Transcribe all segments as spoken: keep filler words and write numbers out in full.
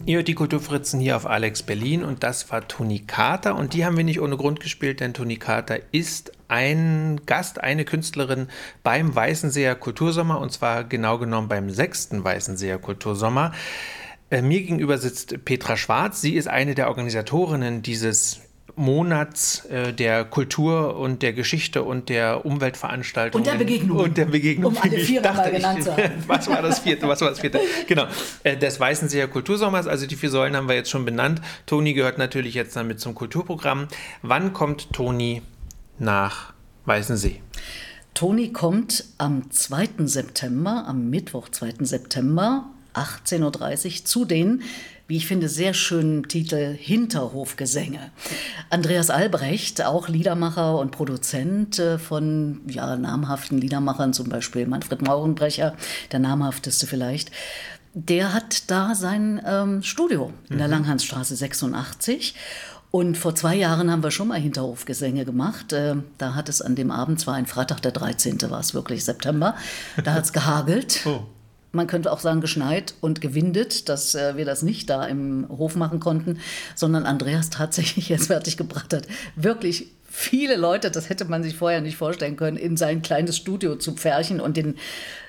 Ihr hört die Kulturfritzen hier auf Alex Berlin und das war Toni Carter und die haben wir nicht ohne Grund gespielt, denn Toni Carter ist ein Gast, eine Künstlerin beim Weißenseer Kultursommer und zwar genau genommen beim sechsten Weißenseer Kultursommer. Äh, mir gegenüber sitzt Petra Schwarz, sie ist eine der Organisatorinnen dieses Monats äh, der Kultur und der Geschichte und der Umweltveranstaltung. Und der Begegnung. Und der Begegnung. Um alle vier mal genannt zu haben. Was war das vierte? Was war das vierte? Genau. Äh, des Weißenseer Kultursommers, also die vier Säulen haben wir jetzt schon benannt. Toni gehört natürlich jetzt damit zum Kulturprogramm. Wann kommt Toni nach Weißensee? Toni kommt am zweiten September, am Mittwoch, zweiten September, achtzehn Uhr dreißig, zu den, wie ich finde, sehr schönen Titel Hinterhofgesänge. Andreas Albrecht, auch Liedermacher und Produzent von ja, namhaften Liedermachern, zum Beispiel Manfred Maurenbrecher, der namhafteste vielleicht, der hat da sein ähm, Studio in der Langhansstraße sechsundachtzig. Und vor zwei Jahren haben wir schon mal Hinterhofgesänge gemacht. Äh, da hat es an dem Abend, es war ein Freitag, der dreizehnte war es wirklich, September, da hat es gehagelt. Oh. Man könnte auch sagen geschneit und gewindet, dass äh, wir das nicht da im Hof machen konnten, sondern Andreas tatsächlich jetzt fertig gebracht hat. Wirklich viele Leute, das hätte man sich vorher nicht vorstellen können, in sein kleines Studio zu pferchen und den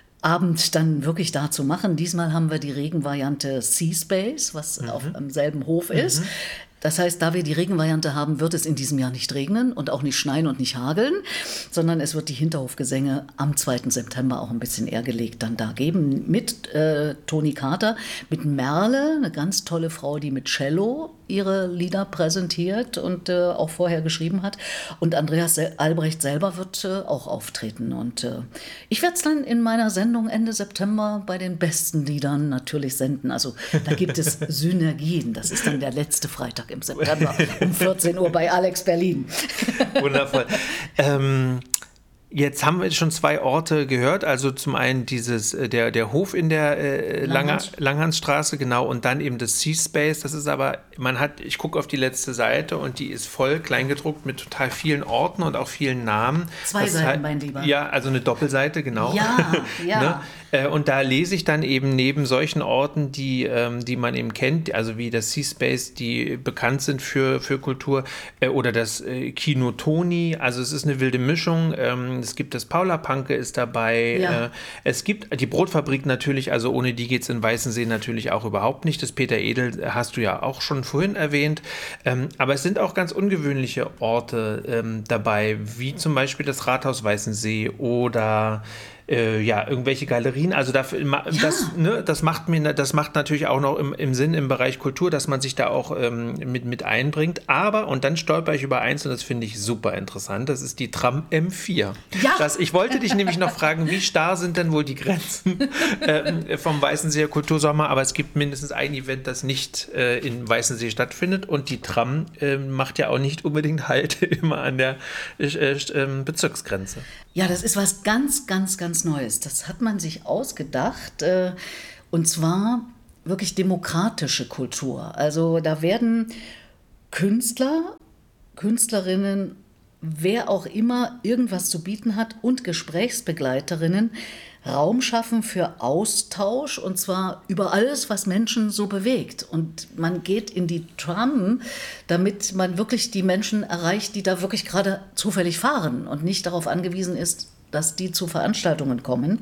Abend dann wirklich da zu machen. Diesmal haben wir die Regenvariante Sea Space, was mhm. auf dem selben Hof ist. Mhm. Das heißt, da wir die Regenvariante haben, wird es in diesem Jahr nicht regnen und auch nicht schneien und nicht hageln, sondern es wird die Hinterhofgesänge am zweiten September auch ein bisschen eher gelegt dann da geben mit äh, Toni Carter, mit Merle, eine ganz tolle Frau, die mit Cello ihre Lieder präsentiert und äh, auch vorher geschrieben hat. Und Andreas Albrecht selber wird äh, auch auftreten. Und äh, ich werde es dann in meiner Sendung Ende September bei den besten Liedern natürlich senden. Also da gibt es Synergien. Das ist dann der letzte Freitag im September um vierzehn Uhr bei Alex Berlin. Wundervoll. ähm Jetzt haben wir schon zwei Orte gehört, also zum einen dieses, der, der Hof in der äh, Langhans. Langhansstraße, genau, und dann eben das Sea Space, das ist aber, man hat, ich gucke auf die letzte Seite und die ist voll kleingedruckt mit total vielen Orten und auch vielen Namen. Zwei das Seiten, halt, mein Lieber. Ja, also eine Doppelseite, genau. Ja, ja. Ne? Und da lese ich dann eben neben solchen Orten, die, ähm, die man eben kennt, also wie das Sea Space, die bekannt sind für, für Kultur, äh, oder das äh, Kino Toni, also es ist eine wilde Mischung. Ähm, es gibt das Paula Panke ist dabei, ja. äh, es gibt die Brotfabrik natürlich, also ohne die geht es in Weißensee natürlich auch überhaupt nicht. Das Peter Edel hast du ja auch schon vorhin erwähnt, ähm, aber es sind auch ganz ungewöhnliche Orte ähm, dabei, wie zum Beispiel das Rathaus Weißensee oder Äh, ja, irgendwelche Galerien, also dafür, ja. das, ne, das macht mir, das macht natürlich auch noch im, im Sinn im Bereich Kultur, dass man sich da auch ähm, mit, mit einbringt, aber, und dann stolper ich über eins und das finde ich super interessant, das ist die Tram M vier. Ja. Das, ich wollte dich nämlich noch fragen, wie starr sind denn wohl die Grenzen äh, vom Weißenseer Kultursommer, aber es gibt mindestens ein Event, das nicht äh, in Weißensee stattfindet und die Tram äh, macht ja auch nicht unbedingt Halt immer an der äh, äh, Bezirksgrenze. Ja, das ist was ganz, ganz, ganz Neues. Das hat man sich ausgedacht, äh, und zwar wirklich demokratische Kultur. Also da werden Künstler, Künstlerinnen, wer auch immer irgendwas zu bieten hat und Gesprächsbegleiterinnen Raum schaffen für Austausch und zwar über alles, was Menschen so bewegt. Und man geht in die Tram, damit man wirklich die Menschen erreicht, die da wirklich gerade zufällig fahren und nicht darauf angewiesen ist, dass die zu Veranstaltungen kommen.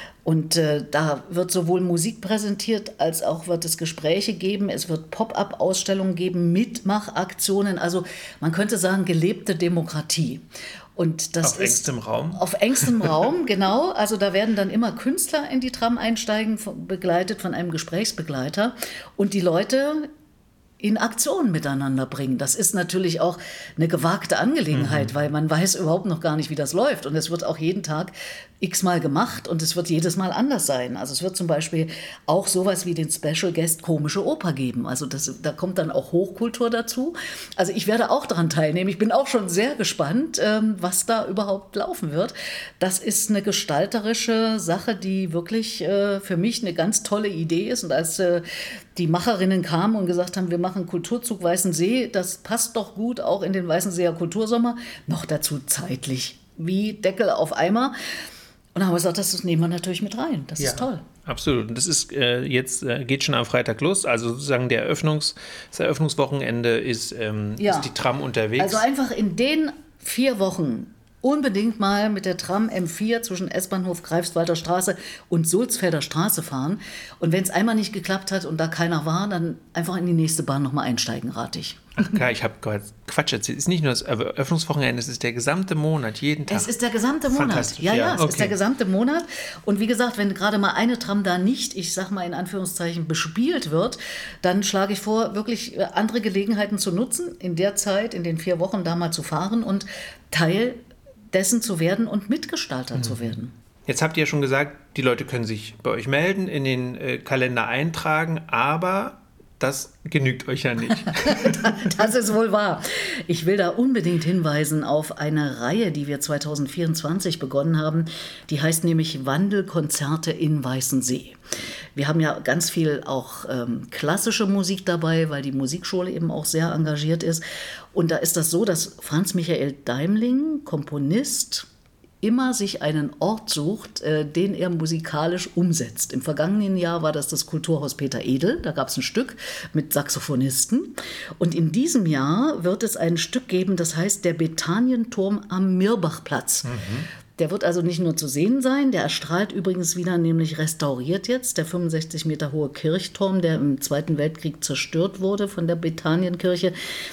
Und äh, da wird sowohl Musik präsentiert, als auch wird es Gespräche geben. Es wird Pop-up-Ausstellungen geben, Mitmachaktionen. Also man könnte sagen, gelebte Demokratie. Und das auf ist engstem Raum? Auf engstem Raum, genau. Also da werden dann immer Künstler in die Tram einsteigen, begleitet von einem Gesprächsbegleiter. Und die Leute in Aktion miteinander bringen. Das ist natürlich auch eine gewagte Angelegenheit, mhm. weil man weiß überhaupt noch gar nicht, wie das läuft. Und es wird auch jeden Tag x-mal gemacht und es wird jedes Mal anders sein. Also es wird zum Beispiel auch sowas wie den Special Guest Komische Oper geben. Also das, da kommt dann auch Hochkultur dazu. Also ich werde auch daran teilnehmen. Ich bin auch schon sehr gespannt, ähm, was da überhaupt laufen wird. Das ist eine gestalterische Sache, die wirklich äh, für mich eine ganz tolle Idee ist. Und als äh, die Macherinnen kamen und gesagt haben, wir machen Kulturzug Weißensee, das passt doch gut auch in den Weißenseer Kultursommer, noch dazu zeitlich wie Deckel auf Eimer. Und dann haben wir gesagt, das nehmen wir natürlich mit rein. Das ja. ist toll. Absolut. Und das ist äh, jetzt, äh, geht schon am Freitag los. Also sozusagen der Eröffnungs, das Eröffnungswochenende ist, ähm, Ja. ist die Tram unterwegs. Also einfach in den vier Wochen unbedingt mal mit der Tram M vier zwischen S-Bahnhof Greifswalder Straße und Sulzfelder Straße fahren. Und wenn es einmal nicht geklappt hat und da keiner war, dann einfach in die nächste Bahn nochmal einsteigen, rate ich. Ach klar, ich habe Quatsch erzählt. Es ist nicht nur das Eröffnungswochenende, es ist der gesamte Monat, jeden Tag. Es ist der gesamte Monat. Fantastisch, Ja, ja, ja, es okay. ist der gesamte Monat. Und wie gesagt, wenn gerade mal eine Tram da nicht, ich sag mal in Anführungszeichen, bespielt wird, dann schlage ich vor, wirklich andere Gelegenheiten zu nutzen, in der Zeit, in den vier Wochen da mal zu fahren und Teil dessen zu werden und Mitgestalter mhm. zu werden. Jetzt habt ihr ja schon gesagt, die Leute können sich bei euch melden, in den äh, Kalender eintragen, aber das genügt euch ja nicht. Das ist wohl wahr. Ich will da unbedingt hinweisen auf eine Reihe, die wir zwanzig vierundzwanzig begonnen haben. Die heißt nämlich Wandelkonzerte in Weißensee. Wir haben ja ganz viel auch ähm, klassische Musik dabei, weil die Musikschule eben auch sehr engagiert ist. Und da ist das so, dass Franz Michael Deimling, Komponist, immer sich einen Ort sucht, äh, den er musikalisch umsetzt. Im vergangenen Jahr war das das Kulturhaus Peter Edel. Da gab es ein Stück mit Saxophonisten. Und in diesem Jahr wird es ein Stück geben, das heißt Der Betanienturm am Mirbachplatz. Mhm. Der wird also nicht nur zu sehen sein, der erstrahlt übrigens wieder, nämlich restauriert jetzt, der fünfundsechzig Meter hohe Kirchturm, der im Zweiten Weltkrieg zerstört wurde von der Bethanienkirche.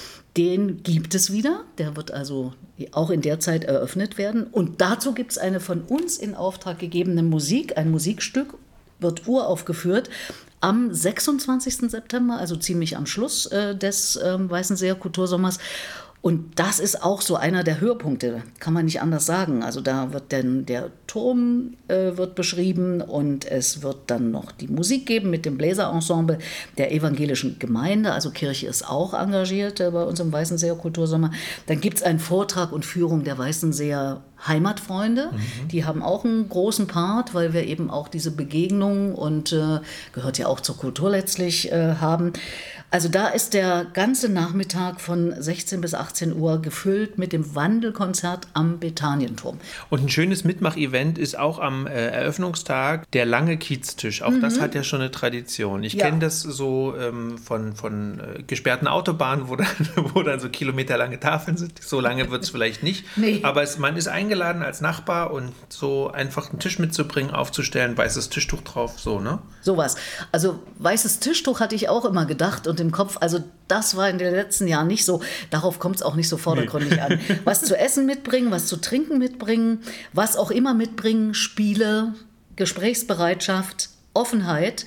Den gibt es wieder, der wird also auch in der Zeit eröffnet werden. Und dazu gibt es eine von uns in Auftrag gegebene Musik, ein Musikstück, wird uraufgeführt am sechsundzwanzigsten September, also ziemlich am Schluss äh, des äh, Weißenseer Kultursommers. Und das ist auch so einer der Höhepunkte, kann man nicht anders sagen. Also da wird dann der Turm äh, wird beschrieben und es wird dann noch die Musik geben mit dem Bläserensemble der evangelischen Gemeinde. Also Kirche ist auch engagiert äh, bei uns im Weißenseer Kultursommer. Dann gibt es einen Vortrag und Führung der Weißenseer Heimatfreunde. Mhm. Die haben auch einen großen Part, weil wir eben auch diese Begegnung und äh, gehört ja auch zur Kultur letztlich äh, haben. Also da ist der ganze Nachmittag von sechzehn bis achtzehn Uhr gefüllt mit dem Wandelkonzert am Betanienturm. Und ein schönes Mitmach-Event ist auch am äh, Eröffnungstag der lange Kieztisch. Auch mhm. das hat ja schon eine Tradition. Ich ja. kenne das so ähm, von, von äh, gesperrten Autobahnen, wo dann, wo dann so kilometerlange Tafeln sind. So lange wird es vielleicht nicht. Nee. Aber es, man ist eingeladen als Nachbar und so einfach einen Tisch mitzubringen, aufzustellen, weißes Tischtuch drauf, so, ne? Sowas. Also weißes Tischtuch hatte ich auch immer gedacht und im Kopf, also das war in den letzten Jahren nicht so, darauf kommt es auch nicht so vordergründig nee. an. Was zu essen mitbringen, was zu trinken mitbringen, was auch immer mitbringen, Spiele, Gesprächsbereitschaft, Offenheit.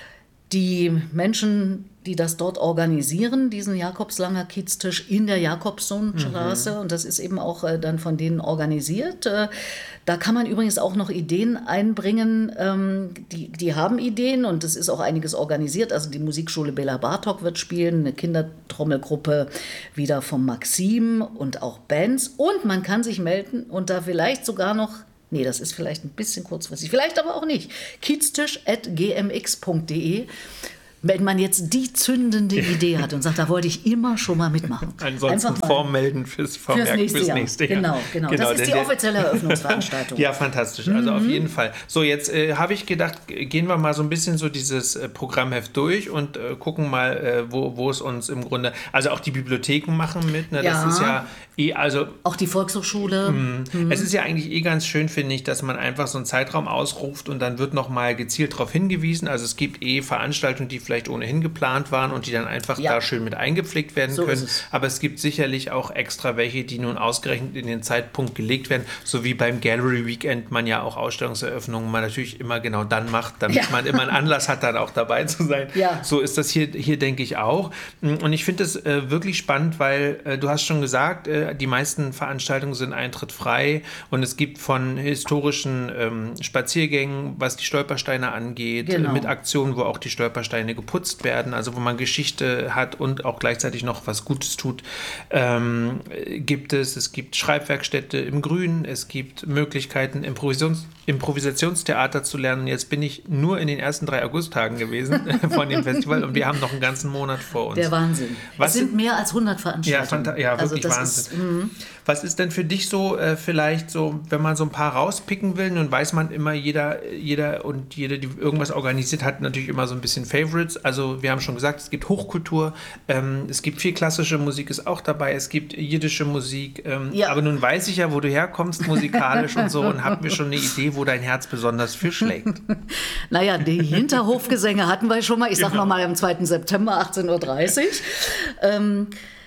Die Menschen, die das dort organisieren, diesen Jakobslanger Kieztisch in der Jakobsonstraße, mhm. und das ist eben auch äh, dann von denen organisiert. Äh, da kann man übrigens auch noch Ideen einbringen. Ähm, die, die haben Ideen und es ist auch einiges organisiert. Also die Musikschule Bela Bartok wird spielen, eine Kindertrommelgruppe wieder vom Maxim und auch Bands. Und man kann sich melden und da vielleicht sogar noch Nee, das ist vielleicht ein bisschen kurzfristig, vielleicht aber auch nicht. kieztisch at g m x punkt d e. Wenn man jetzt die zündende Idee hat und sagt, da wollte ich immer schon mal mitmachen. Ansonsten vormelden fürs, fürs, nächste, fürs Jahr. nächste Jahr. Genau, genau. genau das ist die offizielle Eröffnungsveranstaltung. Ja, fantastisch. Also mhm. auf jeden Fall. So, jetzt äh, habe ich gedacht, gehen wir mal so ein bisschen so dieses äh, Programmheft durch und äh, gucken mal, äh, wo, wo es uns im Grunde, also auch die Bibliotheken machen mit. Ne? Das ja. ist ja eh, also auch die Volkshochschule. Mhm. Mhm. Es ist ja eigentlich eh ganz schön, finde ich, dass man einfach so einen Zeitraum ausruft und dann wird nochmal gezielt darauf hingewiesen. Also es gibt eh Veranstaltungen, die vielleicht ohnehin geplant waren und die dann einfach ja. da schön mit eingepflegt werden so können. Es. Aber es gibt sicherlich auch extra welche, die nun ausgerechnet in den Zeitpunkt gelegt werden, so wie beim Gallery Weekend man ja auch Ausstellungseröffnungen man natürlich immer genau dann macht, damit ja. man immer einen Anlass hat, dann auch dabei zu sein. Ja. So ist das hier, hier denke ich auch. Und ich finde das äh, wirklich spannend, weil äh, du hast schon gesagt, äh, die meisten Veranstaltungen sind eintrittfrei und es gibt von historischen ähm, Spaziergängen, was die Stolpersteine angeht, genau. äh, mit Aktionen, wo auch die Stolpersteine geputzt werden, also wo man Geschichte hat und auch gleichzeitig noch was Gutes tut, ähm, gibt es. Es gibt Schreibwerkstätte im Grün, es gibt Möglichkeiten, Improvisations Improvisationstheater zu lernen. Jetzt bin ich nur in den ersten drei Augusttagen gewesen von dem Festival und wir haben noch einen ganzen Monat vor uns. Der Wahnsinn. Was es sind, sind mehr als hundert Veranstaltungen. Ja, ja wirklich also Wahnsinn. Ist, was ist denn für dich so äh, vielleicht so, wenn man so ein paar rauspicken will, nun weiß man immer, jeder, jeder und jede, die irgendwas organisiert hat, natürlich immer so ein bisschen Favorites. Also wir haben schon gesagt, es gibt Hochkultur, ähm, es gibt viel klassische Musik, ist auch dabei, es gibt jiddische Musik. Ähm, ja. Aber nun weiß ich ja, wo du herkommst musikalisch und so und habe mir schon eine Idee, wo dein Herz besonders für schlägt. Naja, die Hinterhofgesänge hatten wir schon mal. Ich sage genau. nochmal am zweiten September, achtzehn Uhr dreißig. ähm,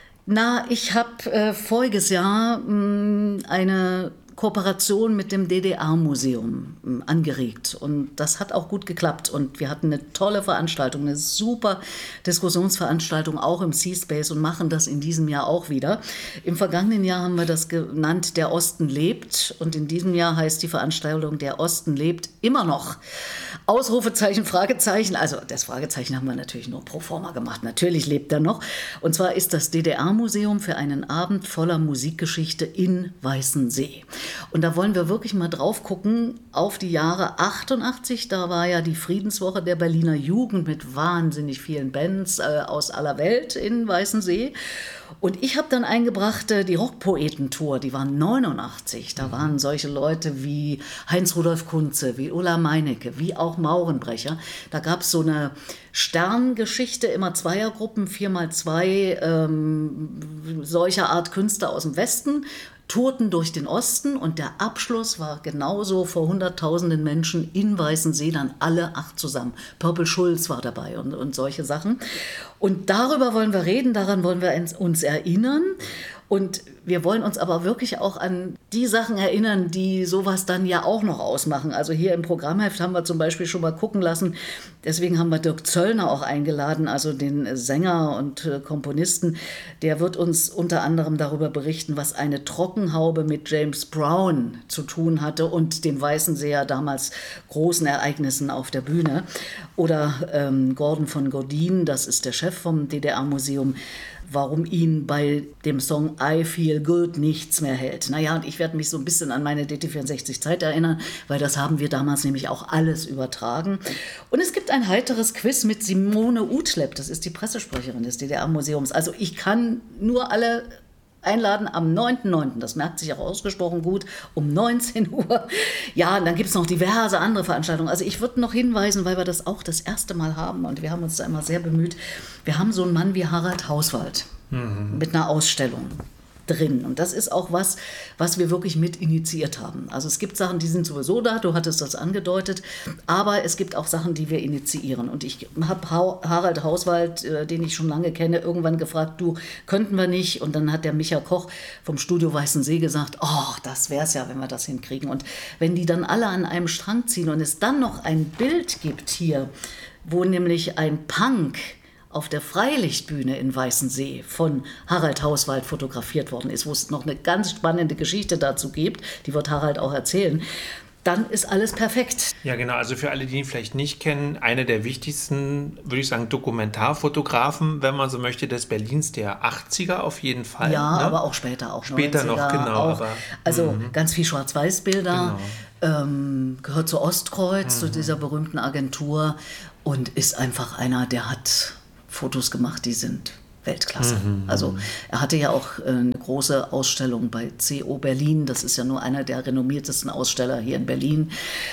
na, ich habe äh, voriges Jahr mh, eine Kooperation mit dem D D R-Museum mh, angeregt. Und das hat auch gut geklappt. Und wir hatten eine tolle Veranstaltung, eine super Diskussionsveranstaltung, auch im C-Space und machen das in diesem Jahr auch wieder. Im vergangenen Jahr haben wir das genannt, Der Osten lebt. Und in diesem Jahr heißt die Veranstaltung, Der Osten lebt immer noch. Ausrufezeichen, Fragezeichen. Also das Fragezeichen haben wir natürlich nur pro forma gemacht. Natürlich lebt er noch. Und zwar ist das D D R-Museum für einen Abend voller Musikgeschichte in Weißensee. Und da wollen wir wirklich mal drauf gucken auf die Jahre achtundachtzig. Da war ja die Friedenswoche der Berliner Jugend mit wahnsinnig vielen Bands äh, aus aller Welt in Weißensee. Und ich habe dann eingebracht äh, die Rockpoetentour, die war neunundachtzig. Da waren solche Leute wie Heinz-Rudolf Kunze, wie Ulla Meinecke, wie auch Maurenbrecher. Da gab es so eine Sterngeschichte, immer Zweiergruppen, vier mal zwei ähm, solcher Art Künstler aus dem Westen, tourten durch den Osten und der Abschluss war genauso vor hunderttausenden Menschen in Weißensee, dann alle acht zusammen. Purple Schulz war dabei und, und solche Sachen. Und darüber wollen wir reden, daran wollen wir uns erinnern. Und wir wollen uns aber wirklich auch an die Sachen erinnern, die sowas dann ja auch noch ausmachen. Also hier im Programmheft haben wir zum Beispiel schon mal gucken lassen, deswegen haben wir Dirk Zöllner auch eingeladen, also den Sänger und Komponisten. Der wird uns unter anderem darüber berichten, was eine Trockenhaube mit James Brown zu tun hatte und den Weißenseer damals großen Ereignissen auf der Bühne. Oder ähm, Gordon von Godin, das ist der Chef vom D D R-Museum, warum ihn bei dem Song I Feel Good nichts mehr hält. Naja, und ich werde mich so ein bisschen an meine D T vierundsechzig-Zeit erinnern, weil das haben wir damals nämlich auch alles übertragen. Und es gibt ein heiteres Quiz mit Simone Utleb, das ist die Pressesprecherin des D D R-Museums. Also ich kann nur alle einladen am neunten neunten Das merkt sich auch ausgesprochen gut, um neunzehn Uhr. Ja, und dann gibt es noch diverse andere Veranstaltungen. Also ich würde noch hinweisen, weil wir das auch das erste Mal haben und wir haben uns da immer sehr bemüht. Wir haben so einen Mann wie Harald Hauswald mhm. mit einer Ausstellung drin. Und das ist auch was, was wir wirklich mit initiiert haben. Also es gibt Sachen, die sind sowieso da, du hattest das angedeutet, aber es gibt auch Sachen, die wir initiieren. Und ich habe Harald Hauswald, äh, den ich schon lange kenne, irgendwann gefragt, du, könnten wir nicht? Und dann hat der Micha Koch vom Studio Weißensee gesagt, oh, das wäre es ja, wenn wir das hinkriegen. Und wenn die dann alle an einem Strang ziehen und es dann noch ein Bild gibt hier, wo nämlich ein Punk auf der Freilichtbühne in Weißensee von Harald Hauswald fotografiert worden ist, wo es noch eine ganz spannende Geschichte dazu gibt, die wird Harald auch erzählen, dann ist alles perfekt. Ja, genau. Also für alle, die ihn vielleicht nicht kennen, einer der wichtigsten, würde ich sagen, Dokumentarfotografen, wenn man so möchte, des Berlins der achtziger auf jeden Fall. Ja, ne? Aber auch später, auch Später neunziger, noch, genau. Auch, aber, also m- ganz viel Schwarz-Weiß-Bilder, genau. ähm, gehört zu Ostkreuz, mhm. zu dieser berühmten Agentur und ist einfach einer, der hat Fotos gemacht, die sind Weltklasse. Mhm. Also er hatte ja auch eine große Ausstellung bei C O Berlin. Das ist ja nur einer der renommiertesten Aussteller hier in Berlin.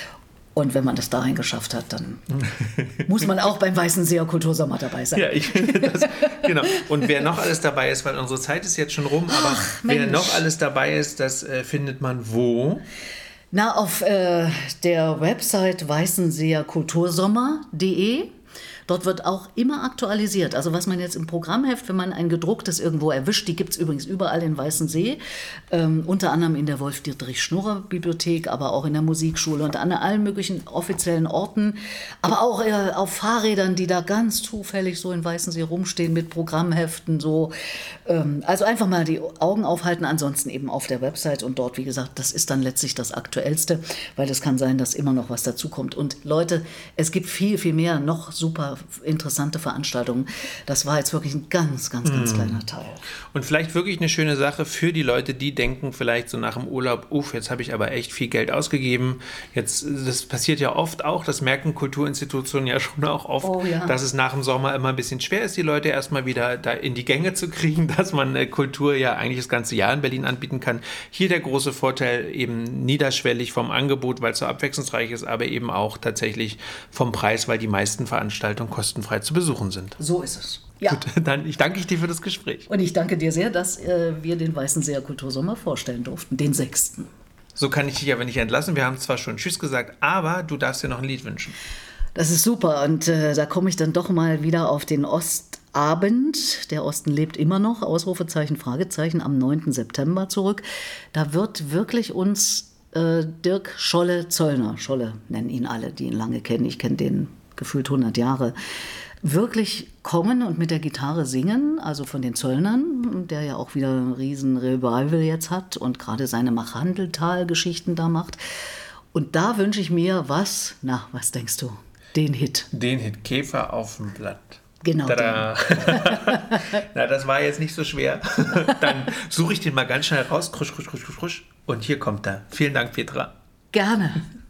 Und wenn man das dahin geschafft hat, dann muss man auch beim Weißenseer Kultursommer dabei sein. Ja, ich finde das, genau. Und wer noch alles dabei ist, weil unsere Zeit ist jetzt schon rum, aber Ach, wer noch alles dabei ist, das äh, findet man wo? Na, auf äh, der Website weißenseer kultursommer punkt de. Dort wird auch immer aktualisiert. Also was man jetzt im Programmheft, wenn man ein gedrucktes irgendwo erwischt, die gibt es übrigens überall in Weißensee, ähm, unter anderem in der Wolf-Dietrich-Schnurrer-Bibliothek, aber auch in der Musikschule und an allen möglichen offiziellen Orten, aber auch äh, auf Fahrrädern, die da ganz zufällig so in Weißensee rumstehen mit Programmheften. So. Ähm, also einfach mal die Augen aufhalten, ansonsten eben auf der Website und dort, wie gesagt, das ist dann letztlich das Aktuellste, weil es kann sein, dass immer noch was dazukommt. Und Leute, es gibt viel, viel mehr noch super interessante Veranstaltungen. Das war jetzt wirklich ein ganz, ganz, ganz mm. kleiner Teil. Und vielleicht wirklich eine schöne Sache für die Leute, die denken vielleicht so nach dem Urlaub, uff, jetzt habe ich aber echt viel Geld ausgegeben. Jetzt, das passiert ja oft auch, das merken Kulturinstitutionen ja schon auch oft, oh, ja. dass es nach dem Sommer immer ein bisschen schwer ist, die Leute erstmal wieder da in die Gänge zu kriegen, dass man äh, Kultur ja eigentlich das ganze Jahr in Berlin anbieten kann. Hier der große Vorteil, eben niederschwellig vom Angebot, weil es so abwechslungsreich ist, aber eben auch tatsächlich vom Preis, weil die meisten Veranstaltungen kostenfrei zu besuchen sind. So ist es. Ja. Gut, dann ich danke ich dir für das Gespräch. Und ich danke dir sehr, dass äh, wir den Weißenseer Kultursommer vorstellen durften, den sechsten. So kann ich dich aber nicht entlassen. Wir haben zwar schon Tschüss gesagt, aber du darfst dir noch ein Lied wünschen. Das ist super und äh, da komme ich dann doch mal wieder auf den Ostabend. Der Osten lebt immer noch, Ausrufezeichen, Fragezeichen, am neunten September zurück. Da wird wirklich uns äh, Dirk Scholle-Zöllner, Scholle nennen ihn alle, die ihn lange kennen, ich kenne den gefühlt hundert Jahre, wirklich kommen und mit der Gitarre singen, also von den Zöllnern, der ja auch wieder ein riesen Revival jetzt hat und gerade seine Mach-Handeltal-Geschichten da macht. Und da wünsche ich mir was, na, was denkst du? Den Hit. Den Hit Käfer auf dem Blatt. Genau. Na, das war jetzt nicht so schwer. Dann suche ich den mal ganz schnell raus. Krusch, krusch, krusch, krusch. Und hier kommt er. Vielen Dank, Petra. Gerne.